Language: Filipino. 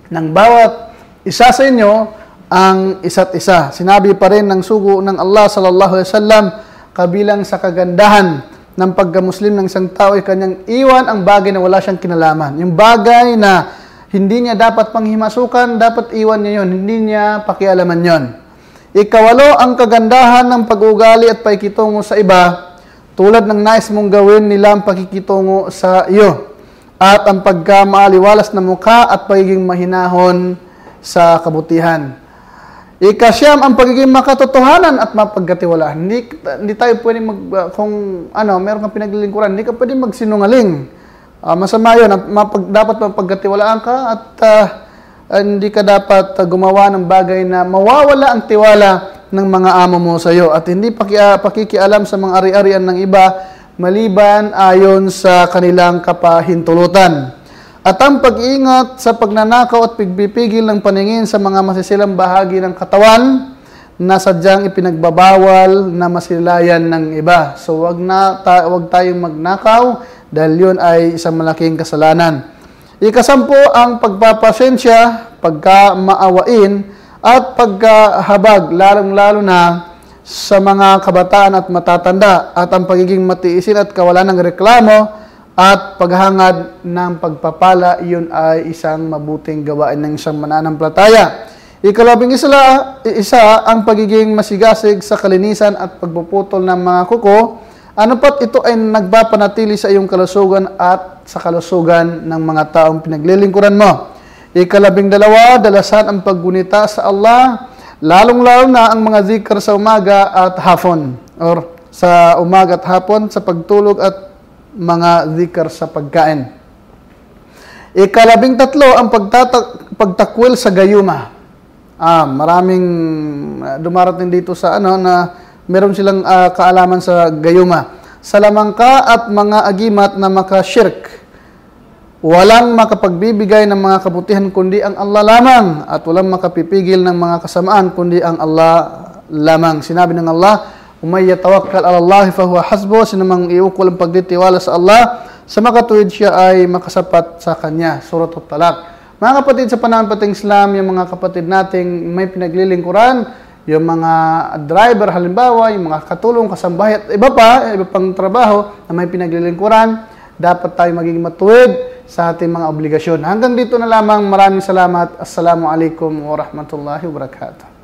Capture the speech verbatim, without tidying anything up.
ng bawat isa sa inyo ang isa't isa. Sinabi pa rin ng sugo ng Allah sallallahu alaihi wasallam, kabilang sa kagandahan ng pagka-Muslim ng isang tao ay kanyang iwan ang bagay na wala siyang kinalaman. Yung bagay na hindi niya dapat panghimasukan, dapat iwan niya yun. Hindi niya pakialaman yon. Ikawalo, ang kagandahan ng pag-ugali at pakikitungo sa iba, tulad ng nais mong gawin nila ang pakikitungo sa iyo. At ang pagkamaaliwalas na mukha at pagiging mahinahon sa kabutihan. Ikasyam, ang pagiging makatotohanan at mapagkatiwalaan. Hindi, hindi tayo pwedeng mag, uh, kung ano, meron kang pinaglilingkuran, hindi ka pwedeng magsinungaling. Uh, masama yun. Mapag, dapat mapagkatiwalaan ka at uh, hindi ka dapat uh, gumawa ng bagay na mawawala ang tiwala ng mga amo mo sa iyo. At hindi paki, uh, pakikialam sa mga ari-arian ng iba maliban ayon sa kanilang kapahintulutan. At ang pag-iingat sa pagnanakaw at pagpipigil ng paningin sa mga masisilang bahagi ng katawan na sadyang ipinagbabawal na masilayan ng iba. So wag na ta- wag tayong magnakaw dahil yun ay isang malaking kasalanan. Ikasampu, ang pagpapasensya, pagkamaawain at pagkahabag, lalong-lalo na sa mga kabataan at matatanda, at ang pagiging matiisin at kawalan ng reklamo at paghangad ng pagpapala, yun ay isang mabuting gawain ng isang mananampalataya. Ikalabing isa, isa ang pagiging masigasig sa kalinisan at pagpuputol ng mga kuko, ano pat ito ay nagpapanatili sa iyong kalusugan at sa kalusugan ng mga taong pinaglilingkuran mo. Ikalabing dalawa, dalasan ang paggunita sa Allah, lalong-lalo na ang mga zikr sa umaga at hapon, or sa umaga at hapon, sa pagtulog at mga zikr sa pagkain. Ikalabing tatlo, ang pagtatak, pagtakwil sa gayuma. Ah, maraming uh, dumarating dito sa ano na meron silang uh, kaalaman sa gayuma. Sa lamangka at mga agimat na makashirk. Walang makapagbibigay ng mga kabutihan kundi ang Allah lamang, at walang makapipigil ng mga kasamaan kundi ang Allah lamang. Sinabi ng Allah, "Umay yatawakkal 'ala Allah fa huwa hasbuh." Sinamang iukol ang pagtitiwala sa Allah, sa makatuwid siya ay makasapat sa kanya. Surah At-Talaq. Mga kapatid sa pananampalatayang Islam, yung mga kapatid nating may pinaglilingkuran, yung mga driver halimbawa, yung mga katulong, kasambahay at iba pa, iba pang trabaho na may pinaglilingkuran, dapat tayo maging matuwid sa ating mga obligasyon. Hanggang dito na lamang. Maraming salamat. Assalamualaikum warahmatullahi wabarakatuh.